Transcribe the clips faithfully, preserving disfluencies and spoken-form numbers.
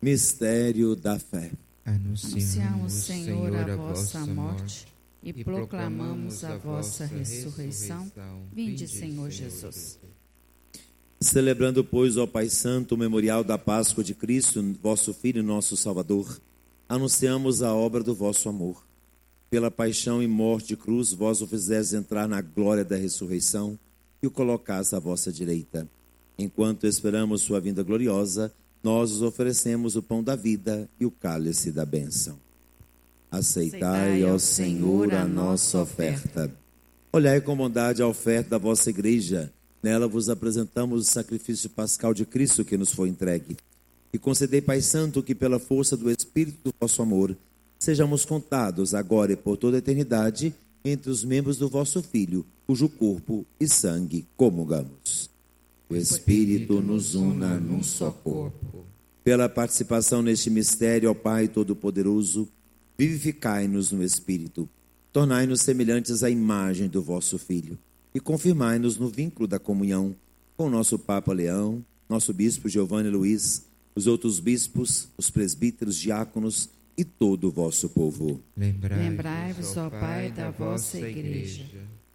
Mistério da fé. Anunciamos, Senhor, a vossa morte e proclamamos a vossa ressurreição. Vinde, Senhor Jesus. Celebrando, pois, ó Pai Santo, o memorial da Páscoa de Cristo, vosso Filho e nosso Salvador, anunciamos a obra do vosso amor. Pela paixão e morte de cruz, vós o fizestes entrar na glória da ressurreição e o colocais à vossa direita. Enquanto esperamos sua vinda gloriosa, nós os oferecemos o pão da vida e o cálice da bênção. Aceitai, ó Senhor, a nossa oferta. Olhai com bondade a oferta da vossa igreja. Nela vos apresentamos o sacrifício pascal de Cristo que nos foi entregue. E concedei, Pai Santo, que pela força do Espírito do vosso amor, sejamos contados agora e por toda a eternidade entre os membros do vosso Filho, cujo corpo e sangue comungamos. O Espírito nos una num só corpo. Pela participação neste mistério, ó Pai Todo-Poderoso, vivificai-nos no Espírito, tornai-nos semelhantes à imagem do vosso Filho e confirmai-nos no vínculo da comunhão com o nosso Papa Leão, nosso Bispo Giovanni Luiz, os outros bispos, os presbíteros, diáconos e todo o vosso povo. Lembrai-vos, ó Pai, da vossa igreja.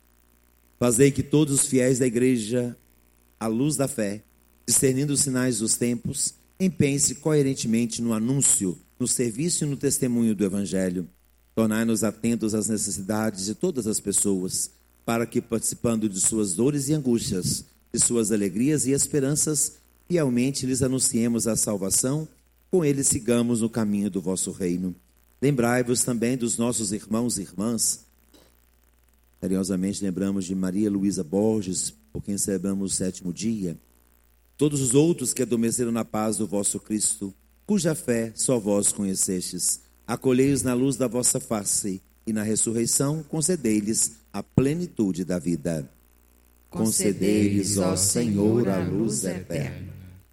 Fazei que todos os fiéis da igreja, à luz da fé, discernindo os sinais dos tempos, empenhem-se coerentemente no anúncio, no serviço e no testemunho do Evangelho. Tornai-nos atentos às necessidades de todas as pessoas, para que, participando de suas dores e angústias, de suas alegrias e esperanças, fielmente lhes anunciemos a salvação, com eles sigamos no caminho do vosso reino. Lembrai-vos também dos nossos irmãos e irmãs. Carinhosamente lembramos de Maria Luísa Borges, por quem celebramos o sétimo dia. Todos os outros que adormeceram na paz do vosso Cristo, cuja fé só vós conhecestes. Acolhei-os na luz da vossa face e na ressurreição concedei-lhes a plenitude da vida. Concedei-lhes, ó Senhor, a luz eterna.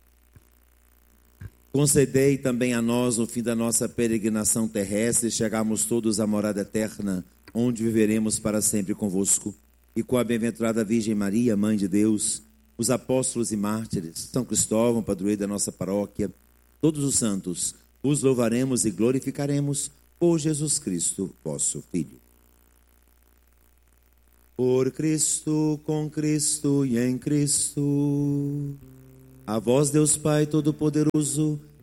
Concedei também a nós, no fim da nossa peregrinação terrestre, chegarmos todos à morada eterna, onde viveremos para sempre convosco. E com a bem-aventurada Virgem Maria, Mãe de Deus, os apóstolos e mártires, São Cristóvão, padroeiro da nossa paróquia, todos os santos, os louvaremos e glorificaremos por Jesus Cristo, vosso Filho. Por Cristo, com Cristo e em Cristo, a vós, Deus Pai Todo-Poderoso,